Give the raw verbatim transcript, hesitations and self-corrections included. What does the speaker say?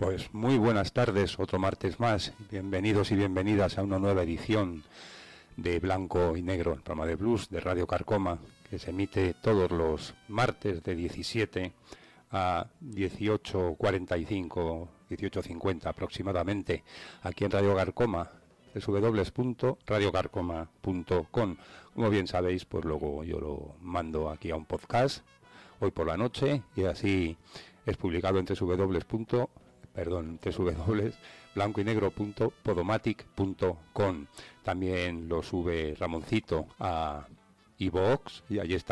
Pues muy buenas tardes, otro martes más. Bienvenidos y bienvenidas a una nueva edición de Blanco y Negro, el programa de blues de Radio Carcoma, que se emite todos los martes de diecisiete a dieciocho cuarenta y cinco, dieciocho cincuenta aproximadamente, aquí en Radio Carcoma, doble u doble u doble u punto radio carcoma punto com. Como bien sabéis, pues luego yo lo mando aquí a un podcast hoy por la noche y así es publicado en doble u doble u doble u perdón, doble u doble u doble u punto blanco y negro punto podomatic punto com. También lo sube Ramoncito a iVoox y allí está